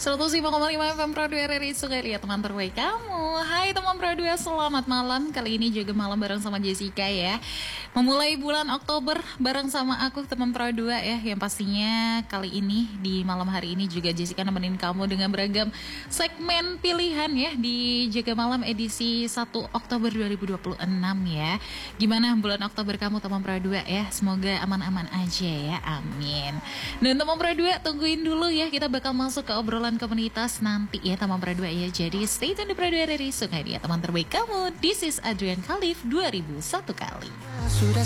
105,5 FM Pro 2 RRI Sungai ya teman terbaik kamu. Hai teman Pro 2, selamat malam. Kali ini juga malam bareng sama Jessica ya. Memulai bulan Oktober bareng sama aku teman Pro 2 ya. Yang pastinya kali ini di malam hari ini juga Jessica nemenin kamu dengan beragam segmen pilihan ya di Jaga Malam edisi 1 Oktober 2026 ya. Gimana bulan Oktober kamu teman Pro 2 ya? Semoga aman-aman aja ya. Amin. Dan teman Pro 2 tungguin dulu ya, kita bakal masuk ke obrolan komunitas nanti ya teman Pro 2 ya. Jadi stay tune di Pro 2 RRI Sungai dia teman terbaik kamu. This is Adrian Khalif 2001 kali. Sudah